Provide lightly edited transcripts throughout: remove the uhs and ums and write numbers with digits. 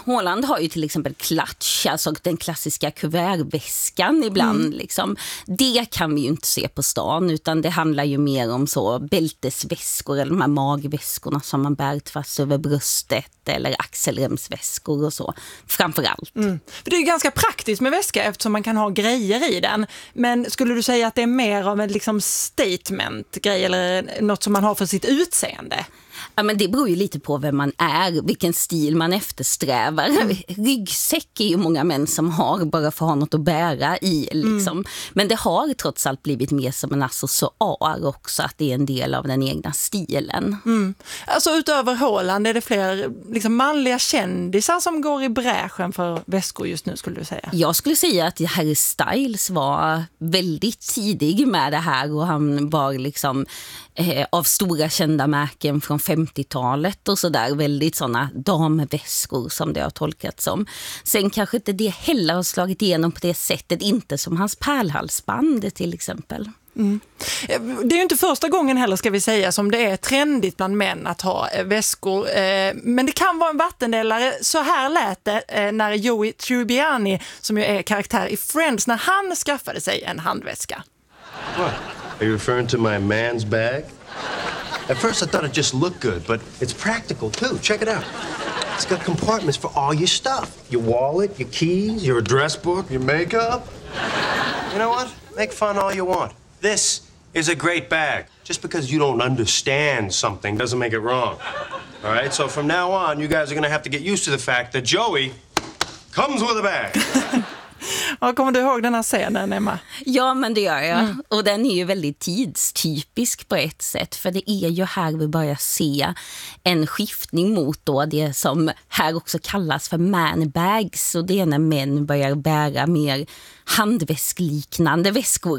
Håland har ju till exempel klatsch, alltså den klassiska kuvertväskan ibland. Liksom. Det kan vi ju inte se på stan, utan det handlar ju mer om så bältesväskor eller de här magväskorna som man bär tvärs över bröstet eller axelremsväskor och så, framförallt. För det är ju ganska praktiskt med väska eftersom man kan ha grejer i den. Men skulle du säga att det är mer av en liksom statement-grej eller något som man har för sitt utseende? Ja, men det beror ju lite på vem man är, vilken stil man eftersträvar. Ryggsäck är ju många män som har bara för att ha något att bära i. Liksom. Men det har trots allt blivit mer som en accessoar också, att det är en del av den egna stilen. Alltså utöver Håland är det fler liksom manliga kändisar som går i bräschen för väskor just nu, skulle du säga? Jag skulle säga att Harry Styles var väldigt tidig med det här och han var liksom av stora kända märken från 50-talet och sådär, väldigt sådana damväskor som det har tolkats som. Sen kanske inte det heller har slagit igenom på det sättet, inte som hans pärlhalsband till exempel. Det är ju inte första gången heller, ska vi säga, som det är trendigt bland män att ha väskor, men det kan vara en vattendelare. Så här lät det när Joey Tribbiani, som ju är karaktär i Friends, när han skaffade sig en handväska. What? Are you referring to my man's bag? At first I thought it just looked good, but it's practical too. Check it out. It's got compartments for all your stuff. Your wallet, your keys, your address book, your makeup. You know what? Make fun all you want. This is a great bag. Just because you don't understand something doesn't make it wrong. All right? So from now on, you guys are going to have to get used to the fact that Joey comes with a bag. Ja, kommer du ihåg den här scenen, Emma? Ja, men det gör jag. Och den är ju väldigt tidstypisk på ett sätt. För det är ju här vi börjar se en skiftning mot då det som här också kallas för manbags. Och det är när män börjar bära mer handväskliknande väskor.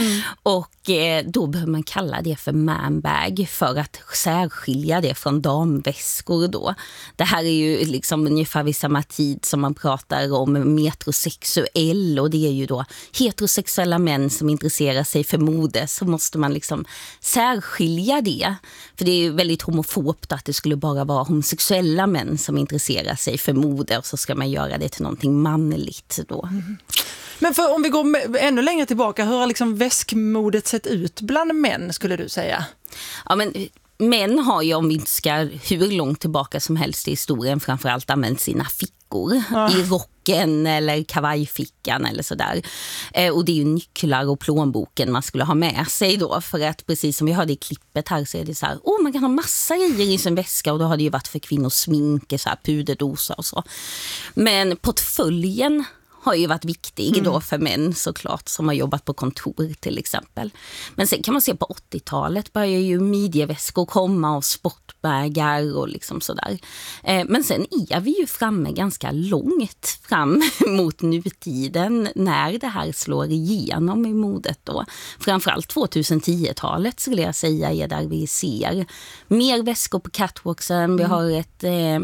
Och då behöver man kalla det för manbag för att särskilja det från damväskor då. Det här är ju liksom ungefär vid samma tid som man pratar om metrosexuell, och det är ju då heterosexuella män som intresserar sig för mode, så måste man liksom särskilja det. För det är ju väldigt homofobt att det skulle bara vara homosexuella män som intresserar sig för mode, och så ska man göra det till någonting manligt då. Men för om vi går ännu längre tillbaka, hur har liksom väskmodet sett ut bland män, skulle du säga? Ja, men män har ju, om vi inte ska hur långt tillbaka som helst i historien, framförallt använt sina fickor i rocken eller kavajfickan eller sådär. Och det är ju nycklar och plånboken man skulle ha med sig då, för att precis som vi hörde i klippet här så är det så här, man kan ha massa grejer i sin väska, och då har det ju varit för kvinnor sminke, så här puderdosa och så. Men portföljen har ju varit viktig då för män såklart, som har jobbat på kontor till exempel. Men sen kan man se på 80-talet börjar ju midjeväskor komma och sportbägar och liksom sådär. Men sen är vi ju framme ganska långt fram mot nutiden när det här slår igenom i modet då. Framförallt 2010-talet skulle jag säga är där vi ser mer väskor på catwalksen. Vi har ett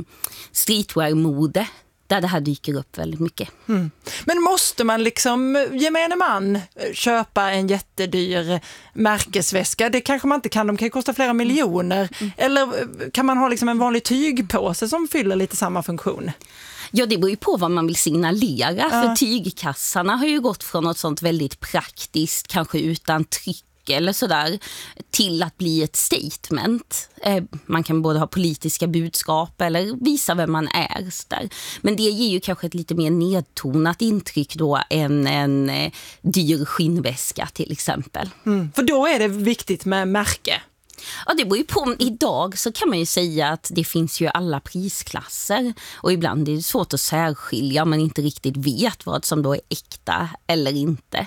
streetwear-mode där det här dyker upp väldigt mycket. Men måste man liksom, gemene man, köpa en jättedyr märkesväska? Det kanske man inte kan, de kan ju kosta flera miljoner. Eller kan man ha liksom en vanlig tygpåse som fyller lite samma funktion? Ja, det beror ju på vad man vill signalera. För tygkassarna har ju gått från något sånt väldigt praktiskt, kanske utan tryck eller sådär, till att bli ett statement. Man kan både ha politiska budskap eller visa vem man är. Sådär. Men det ger ju kanske ett lite mer nedtonat intryck då än en dyr skinnväska till exempel. För då är det viktigt med märke. Ja, det beror ju på. Idag så kan man ju säga att det finns ju alla prisklasser, och ibland är det svårt att särskilja om man inte riktigt vet vad som då är äkta eller inte.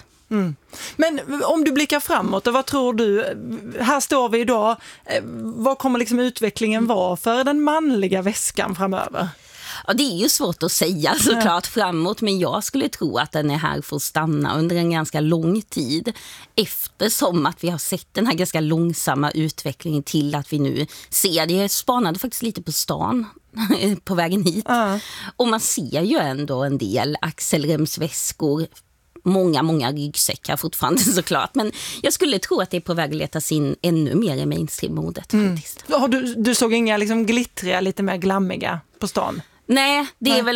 Men om du blickar framåt, vad tror du? Här står vi idag. Vad kommer liksom utvecklingen vara för den manliga väskan framöver? Ja, det är ju svårt att säga såklart framåt, men jag skulle tro att den är här för att stanna under en ganska lång tid, eftersom att vi har sett den här ganska långsamma utvecklingen till att vi nu ser det. Jag spanade faktiskt lite på stan på vägen hit, och man ser ju ändå en del axelremsväskor, många ryggsäckar fortfarande såklart. Men jag skulle tro att det är på väg att letas in ännu mer i mainstream-modet faktiskt. Du såg inga liksom glittriga, lite mer glammiga på stan? Nej, det är väl